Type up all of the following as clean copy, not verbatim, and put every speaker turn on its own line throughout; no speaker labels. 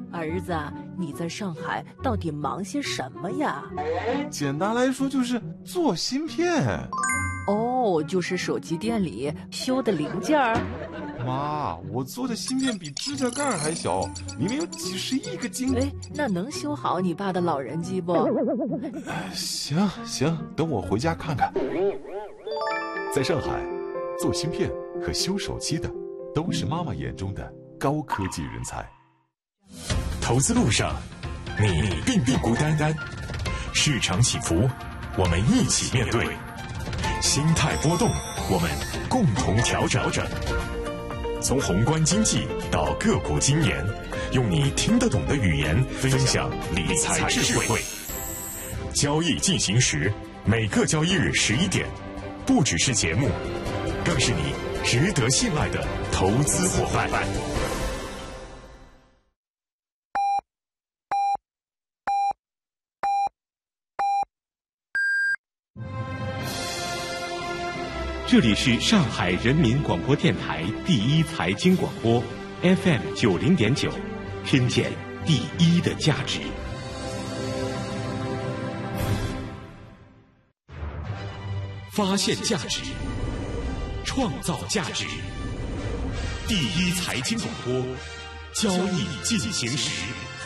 儿子，你在上海到底忙些什么呀？
简单来说就是做芯片。
哦，就是手机店里修的零件儿。
妈，我做的芯片比指甲盖还小，里面有几十亿个晶。
哎，那能修好你爸的老人机不？
行，等我回家看看。
在上海，做芯片和修手机的都是妈妈眼中的高科技人才。
投资路上，你并不孤单。市场起伏，我们一起面对；心态波动，我们共同调整。从宏观经济到个股经研，用你听得懂的语言分享理财智慧。交易进行时，每个交易日11点，不只是节目，更是你值得信赖的投资伙伴。
这里是上海人民广播电台第一财经广播 FM 90.9，听见第一的价值。发现价值，创造价值。第一财经广播，交易进行时。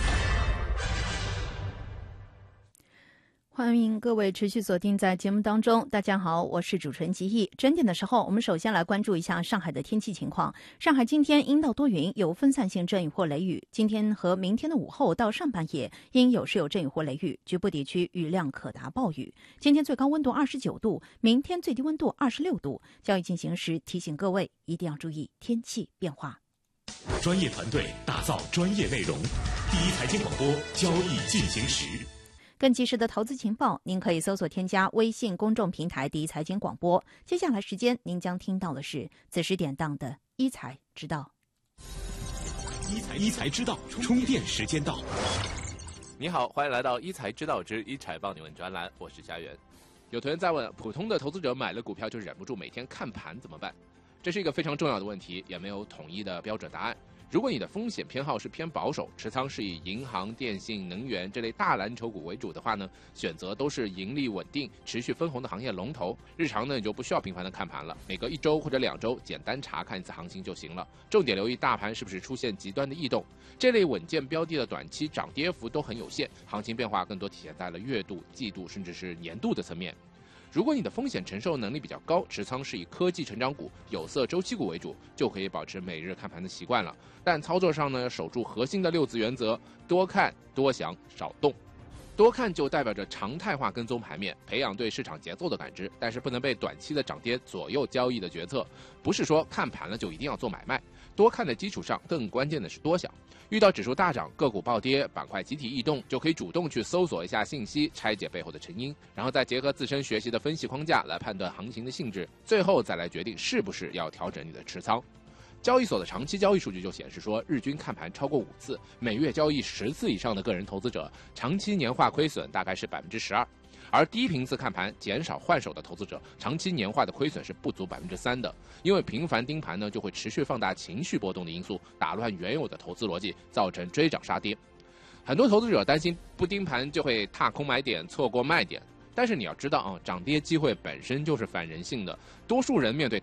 欢迎各位持续锁定在节目当中。大家好，我是主持人吉毅。整点的时候，我们首先来关注一下上海的天气情况。上海今天阴到多云，有分散性阵雨或雷雨。今天和明天的午后到上半夜，因有时有阵雨或雷雨，局部地区雨量可达暴雨。今天最高温度29度，明天最低温度26度。交易进行时，提醒各位一定要注意天气变化。
专业团队打造专业内容，第一财经广播，交易进行时。
更及时的投资情报，您可以搜索添加微信公众平台第一财经广播。接下来时间，您将听到的是此时典当的一财之道。
一财之道，充电时间到。
你好，欢迎来到一财之道之一财帮你问专栏，我是佳媛。有同学在问，普通的投资者买了股票就忍不住每天看盘怎么办？这是一个非常重要的问题，也没有统一的标准答案。如果你的风险偏好是偏保守，持仓是以银行、电信、能源这类大蓝筹股为主的话呢，选择都是盈利稳定、持续分红的行业龙头。日常呢，你就不需要频繁的看盘了，每隔1周或者2周简单查看一次行情就行了。重点留意大盘是不是出现极端的异动。这类稳健标的的短期涨跌幅都很有限，行情变化更多体现在了月度、季度甚至是年度的层面。如果你的风险承受能力比较高，持仓是以科技成长股、有色周期股为主，就可以保持每日看盘的习惯了。但操作上呢，守住核心的6字原则：多看、多想、少动。多看就代表着常态化跟踪盘面，培养对市场节奏的感知，但是不能被短期的涨跌左右交易的决策。不是说看盘了就一定要做买卖，多看的基础上，更关键的是多想。遇到指数大涨、个股暴跌、板块集体异动，就可以主动去搜索一下信息，拆解背后的成因，然后再结合自身学习的分析框架来判断行情的性质，最后再来决定是不是要调整你的持仓。交易所的长期交易数据就显示说，日均看盘超过5次，每月交易10次以上的个人投资者，长期年化亏损大概是12%，而低频次看盘、减少换手的投资者，长期年化的亏损是不足3%的。因为频繁盯盘呢，就会持续放大情绪波动的因素，打乱原有的投资逻辑，造成追涨杀跌。很多投资者担心不盯盘就会踏空买点，错过卖点。但是你要知道啊，涨跌机会本身就是反人性的，多数人面对